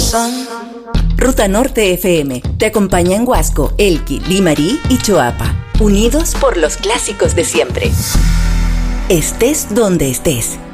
Ruta Norte FM te acompaña en Huasco, Elqui, Limarí y Choapa, unidos por los clásicos de siempre. Estés donde estés.